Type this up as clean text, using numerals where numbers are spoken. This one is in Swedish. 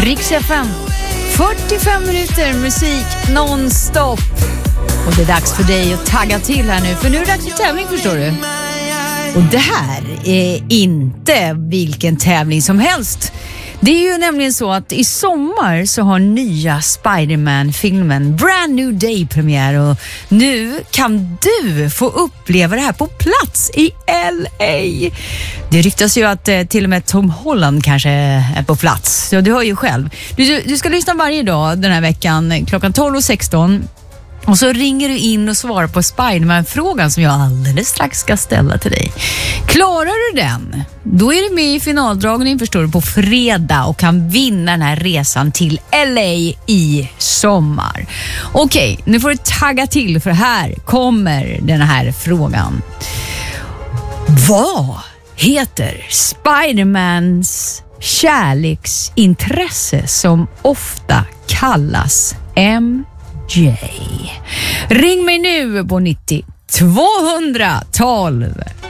Rix FM. 45 minuter musik nonstop. Och det är dags för dig att tagga till här nu. För nu är det dags för tävling, förstår du. Och det här är inte vilken tävling som helst. Det är ju nämligen så att i sommar så har nya Spider-Man-filmen Brand New Day premiär. Och nu kan du få uppleva det här på plats i LA. Det ryktas ju att till och med Tom Holland kanske är på plats. Så du hör ju själv. Du ska lyssna varje dag den här veckan klockan 12:16. Och så ringer du in och svarar på Spider-Man-frågan som jag alldeles strax ska ställa till dig. Klarar du den, då är du med i finaldragningen, förstår du, på fredag och kan vinna den här resan till LA i sommar. Okej, nu får du tagga till, för här kommer den här frågan. Vad heter Spider-Mans kärleksintresse som ofta kallas MJ? Ring mig nu på 90 212.